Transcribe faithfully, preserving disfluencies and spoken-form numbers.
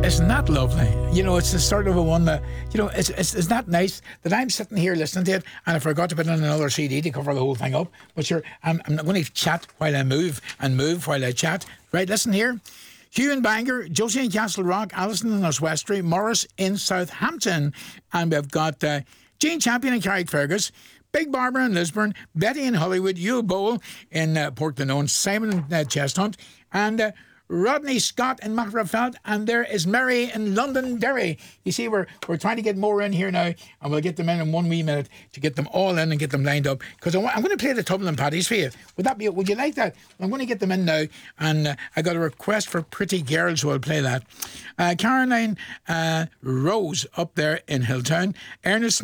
Isn't that lovely? You know, it's the sort of a one that, you know, it's, it's, it's that nice that I'm sitting here listening to it and I forgot to put in another C D to cover the whole thing up. But sure, I'm, I'm going to chat while I move and move while I chat. Right, listen here. Hugh in Bangor, Josie in Castle Rock, Alison in Oswestry, Morris in Southampton, and we've got uh, Jean Champion in Carrickfergus, Big Barbara in Lisburn, Betty in Hollywood, Hugh Bowl in uh, Portglenone, Simon in uh, Chesthunt, and uh, Rodney Scott in Magherafelt, and there is Mary in Londonderry. You see, we're we're trying to get more in here now, and we'll get them in in one wee minute to get them all in and get them lined up. Because I'm going to play the Tubble and Paddies for you. Would that be? Would you like that? I'm going to get them in now, and uh, I got a request for Pretty Girls, so I'll play that. Uh, Caroline uh, Rose up there in Hilltown, Ernest